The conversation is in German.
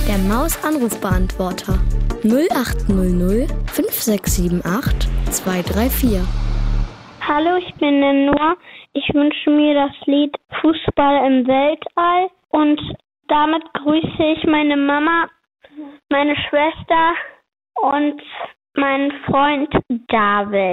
Der Maus-Anrufbeantworter 0800 5678 234. Hallo, ich bin der Noah. Ich wünsche mir das Lied Fußball im Weltall und damit grüße ich meine Mama, meine Schwester und meinen Freund David.